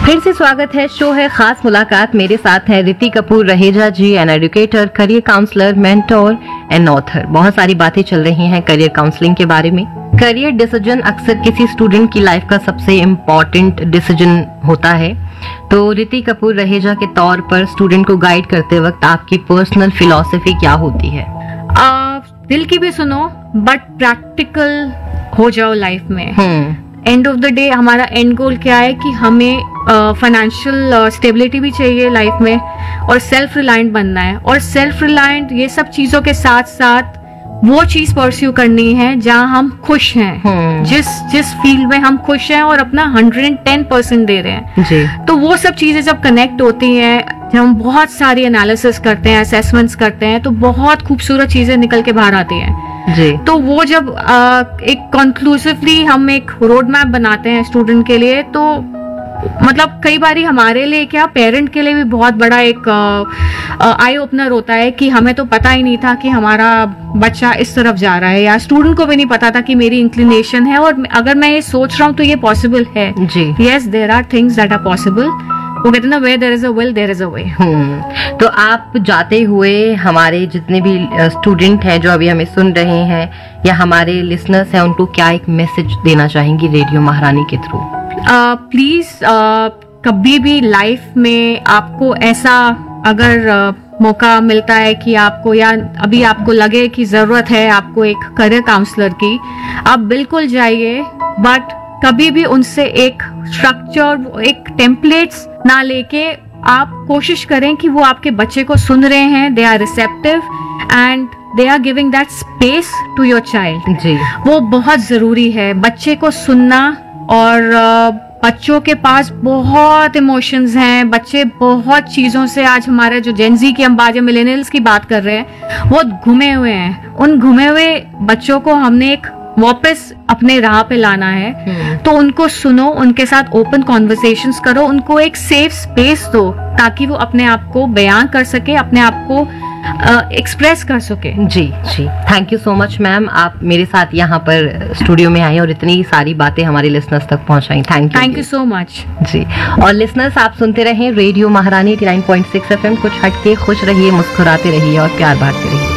फिर से स्वागत है, शो है खास मुलाकात। मेरे साथ हैं रिति कपूर रहेजा जी, an educator, career counsellor, mentor and author. बहुत सारी बातें चल रही हैं करियर काउंसलिंग के बारे में। करियर डिसीजन अक्सर किसी स्टूडेंट की लाइफ का सबसे इम्पोर्टेंट डिसीजन होता है। तो रिति कपूर रहेजा के तौर पर स्टूडेंट को गाइड करते वक्त आपकी पर्सनल फिलॉसफी क्या होती है? दिल की भी सुनो बट प्रैक्टिकल हो जाओ लाइफ में। एंड ऑफ द डे हमारा एंड गोल क्या है कि हमें फाइनेंशियल स्टेबिलिटी भी चाहिए लाइफ में और सेल्फ रिलायंट बनना है। और सेल्फ रिलायंट ये सब चीजों के साथ साथ वो चीज परस्यू करनी है जहां हम खुश हैं, जिस फील्ड में हम खुश हैं और अपना 110% दे रहे हैं जी। तो वो सब चीजें जब कनेक्ट होती हैं, जब हम बहुत सारी एनालिसिस करते हैं, असेसमेंट्स करते हैं, तो बहुत खूबसूरत चीजें निकल के बाहर आती हैं जी। तो वो जब एक कंक्लूसिवली हम एक रोड मैप बनाते हैं स्टूडेंट के लिए, तो मतलब कई बारी हमारे लिए क्या पेरेंट के लिए भी बहुत बड़ा एक आई ओपनर होता है कि हमें तो पता ही नहीं था कि हमारा बच्चा इस तरफ जा रहा है, या स्टूडेंट को भी नहीं पता था कि मेरी इंक्लिनेशन है और अगर मैं ये सोच रहा हूँ तो ये पॉसिबल है जी। Yes, there are things that are possible. वो कहते हैं ना, where there is a will, there is a way। तो आप जाते हुए हमारे जितने भी स्टूडेंट हैं जो अभी हमें सुन रहे हैं या हमारे लिसनर्स हैं, उनको क्या एक मैसेज देना चाहेंगी रेडियो महारानी के थ्रू? प्लीज कभी भी लाइफ में आपको ऐसा अगर मौका मिलता है कि आपको या अभी आपको लगे कि जरूरत है आपको एक करियर काउंसलर की, आप बिल्कुल जाइए। बट कभी भी उनसे एक स्ट्रक्चर, एक टेम्पलेट्स ना लेके आप कोशिश करें कि वो आपके बच्चे को सुन रहे हैं, they are receptive and they are giving that space to your child जी। वो बहुत जरूरी है, बच्चे को सुनना। और बच्चों के पास बहुत इमोशंस हैं, बच्चे बहुत चीजों से, आज हमारे जो जेनजी की हम बात या मिलेनियल्स की बात कर रहे हैं, वो घुमे हुए हैं। उन घुमे हुए बच्चों को हमने एक वापस अपने राह पे लाना है। तो उनको सुनो, उनके साथ ओपन कॉन्वर्सेशंस करो, उनको एक सेफ स्पेस दो ताकि वो अपने आप को बयान कर सके, अपने आप को एक्सप्रेस कर सके। जी जी, thank you so much ma'am, आप मेरे साथ यहाँ पर स्टूडियो में आई और इतनी सारी बातें हमारे लिसनर्स तक पहुँचाई। थैंक यू सो मच जी। और लिसनर्स, आप सुनते रहें रेडियो महारानी 89.6 FM। कुछ हटके खुश रहिए, मुस्कुराते रहिए और प्यार बांटते रहिए।